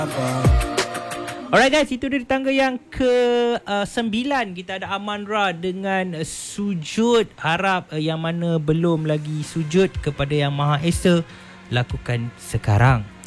Alright guys, itu dari tangga yang ke-9. Kita ada Amanra dengan sujud. Harap yang mana belum lagi sujud kepada Yang Maha Esa, lakukan sekarang.